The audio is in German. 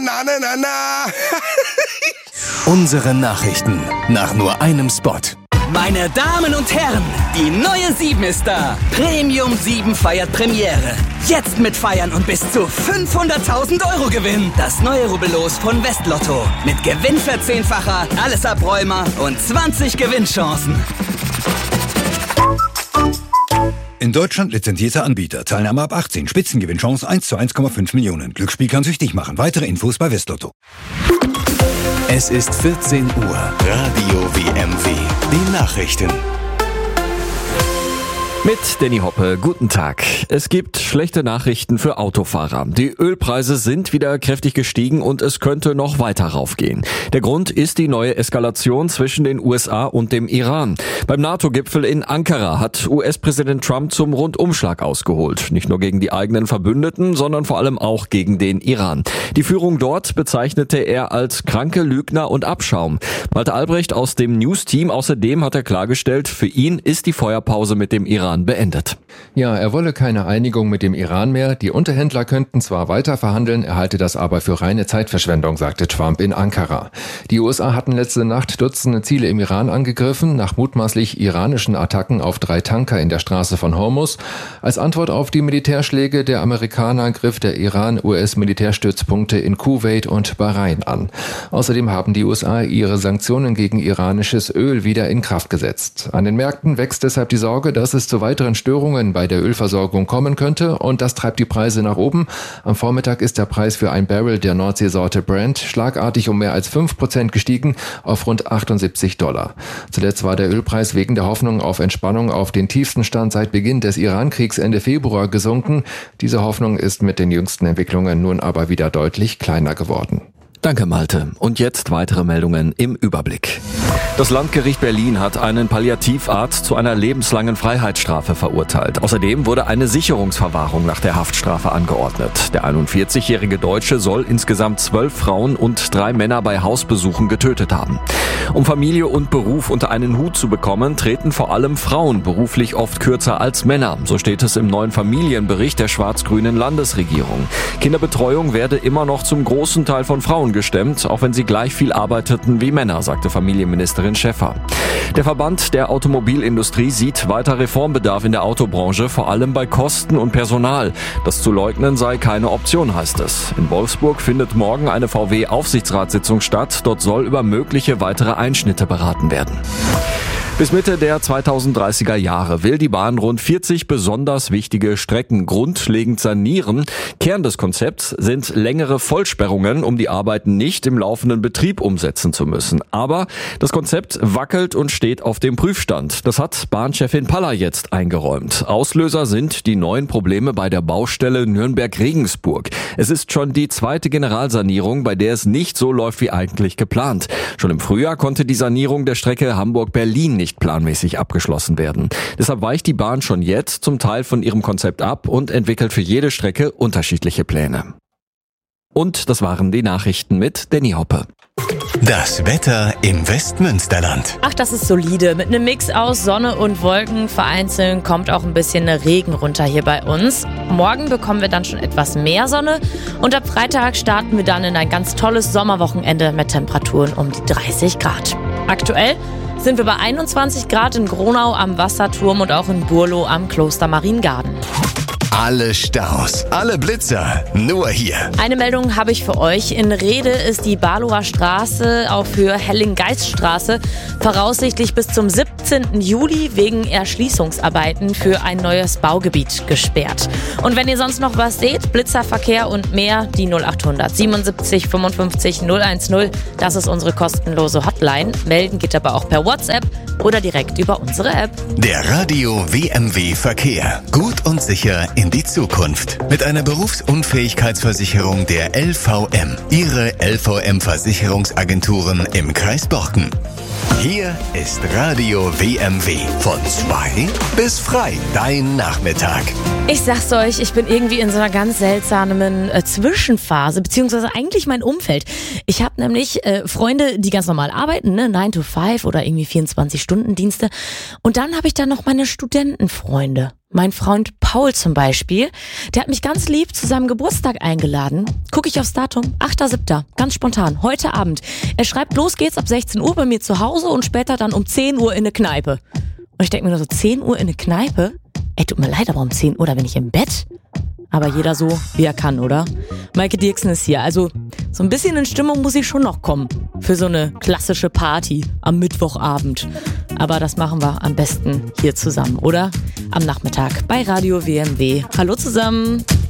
na, na, na, na. Unsere Nachrichten nach nur einem Spot. Meine Damen und Herren, die neue 7 ist da. Premium 7 feiert Premiere. Jetzt mitfeiern und bis zu 500.000 Euro gewinnen. Das neue Rubbellos von Westlotto. Mit Gewinnverzehnfacher, alles Abräumer und 20 Gewinnchancen. In Deutschland lizenzierter Anbieter. Teilnahme ab 18. Spitzengewinnchance 1 zu 1,5 Millionen. Glücksspiel kann süchtig machen. Weitere Infos bei Westlotto. Es ist 14 Uhr. Radio WMW. Die Nachrichten. Mit Danny Hoppe, guten Tag. Es gibt schlechte Nachrichten für Autofahrer. Die Ölpreise sind wieder kräftig gestiegen und es könnte noch weiter raufgehen. Der Grund ist die neue Eskalation zwischen den USA und dem Iran. Beim NATO-Gipfel in Ankara hat US-Präsident Trump zum Rundumschlag ausgeholt. Nicht nur gegen die eigenen Verbündeten, sondern vor allem auch gegen den Iran. Die Führung dort bezeichnete er als kranke Lügner und Abschaum. Malte Albrecht aus dem News-Team außerdem hat er klargestellt, für ihn ist die Feuerpause mit dem Iran beendet. Ja, er wolle keine Einigung mit dem Iran mehr. Die Unterhändler könnten zwar weiter verhandeln, er halte das aber für reine Zeitverschwendung, sagte Trump in Ankara. Die USA hatten letzte Nacht Dutzende Ziele im Iran angegriffen, nach mutmaßlich iranischen Attacken auf 3 Tanker in der Straße von Hormuz. Als Antwort auf die Militärschläge der Amerikaner griff der Iran US-Militärstützpunkte in Kuwait und Bahrain an. Außerdem haben die USA ihre Sanktionen gegen iranisches Öl wieder in Kraft gesetzt. An den Märkten wächst deshalb die Sorge, dass es zu weiteren Störungen bei der Ölversorgung kommen könnte und das treibt die Preise nach oben. Am Vormittag ist der Preis für ein Barrel der Nordseesorte Brent schlagartig um mehr als 5% gestiegen auf rund $78. Zuletzt war der Ölpreis wegen der Hoffnung auf Entspannung auf den tiefsten Stand seit Beginn des Iran-Kriegs Ende Februar gesunken. Diese Hoffnung ist mit den jüngsten Entwicklungen nun aber wieder deutlich kleiner geworden. Danke, Malte. Und jetzt weitere Meldungen im Überblick. Das Landgericht Berlin hat einen Palliativarzt zu einer lebenslangen Freiheitsstrafe verurteilt. Außerdem wurde eine Sicherungsverwahrung nach der Haftstrafe angeordnet. Der 41-jährige Deutsche soll insgesamt 12 Frauen und 3 Männer bei Hausbesuchen getötet haben. Um Familie und Beruf unter einen Hut zu bekommen, treten vor allem Frauen beruflich oft kürzer als Männer. So steht es im neuen Familienbericht der schwarz-grünen Landesregierung. Kinderbetreuung werde immer noch zum großen Teil von Frauen gestemmt, auch wenn sie gleich viel arbeiteten wie Männer, sagte Familienministerin Schäffer. Der Verband der Automobilindustrie sieht weiter Reformbedarf in der Autobranche, vor allem bei Kosten und Personal. Das zu leugnen sei keine Option, heißt es. In Wolfsburg findet morgen eine VW-Aufsichtsratssitzung statt. Dort soll über mögliche weitere Einschnitte beraten werden. Bis Mitte der 2030er Jahre will die Bahn rund 40 besonders wichtige Strecken grundlegend sanieren. Kern des Konzepts sind längere Vollsperrungen, um die Arbeiten nicht im laufenden Betrieb umsetzen zu müssen. Aber das Konzept wackelt und steht auf dem Prüfstand. Das hat Bahnchefin Paller jetzt eingeräumt. Auslöser sind die neuen Probleme bei der Baustelle Nürnberg-Regensburg. Es ist schon die 2. Generalsanierung, bei der es nicht so läuft wie eigentlich geplant. Schon im Frühjahr konnte die Sanierung der Strecke Hamburg-Berlin nicht planmäßig abgeschlossen werden. Deshalb weicht die Bahn schon jetzt zum Teil von ihrem Konzept ab und entwickelt für jede Strecke unterschiedliche Pläne. Und das waren die Nachrichten mit Danny Hoppe. Das Wetter im Westmünsterland. Ach, das ist solide. Mit einem Mix aus Sonne und Wolken. Vereinzelt kommt auch ein bisschen Regen runter hier bei uns. Morgen bekommen wir dann schon etwas mehr Sonne. Und ab Freitag starten wir dann in ein ganz tolles Sommerwochenende mit Temperaturen um die 30 Grad. Aktuell sind wir bei 21 Grad in Gronau am Wasserturm und auch in Burlo am Kloster Mariengarten. Alle Staus, alle Blitzer, nur hier. Eine Meldung habe ich für euch. In Rhede ist die Barlower Straße auf Höhe Helling-Geiststraße voraussichtlich bis zum 17. Juli wegen Erschließungsarbeiten für ein neues Baugebiet gesperrt. Und wenn ihr sonst noch was seht, Blitzerverkehr und mehr, die 0800 77 55 010. Das ist unsere kostenlose Hotline. Melden geht aber auch per WhatsApp oder direkt über unsere App. Der Radio WMW Verkehr. Gut und sicher in die Zukunft. Mit einer Berufsunfähigkeitsversicherung der LVM. Ihre LVM-Versicherungsagenturen im Kreis Borken. Hier ist Radio WMW. Von 2 bis frei. Dein Nachmittag. Ich sag's euch, ich bin irgendwie in so einer ganz seltsamen Zwischenphase, beziehungsweise eigentlich mein Umfeld. Ich habe nämlich Freunde, die ganz normal arbeiten, ne? 9 to 5 oder irgendwie 24-Stunden-Dienste. Und dann habe ich da noch meine Studentenfreunde. Mein Freund Paul zum Beispiel, der hat mich ganz lieb zu seinem Geburtstag eingeladen. Gucke ich aufs Datum, 8.7., ganz spontan, heute Abend. Er schreibt, los geht's ab 16 Uhr bei mir zu Hause und später dann um 10 Uhr in eine Kneipe. Und ich denke mir nur so, 10 Uhr in eine Kneipe? Ey, tut mir leid, aber um 10 Uhr, da bin ich im Bett. Aber jeder so, wie er kann, oder? Maike Dirksen ist hier. Also so ein bisschen in Stimmung muss ich schon noch kommen für so eine klassische Party am Mittwochabend. Aber das machen wir am besten hier zusammen, oder? Am Nachmittag bei Radio WMW. Hallo zusammen.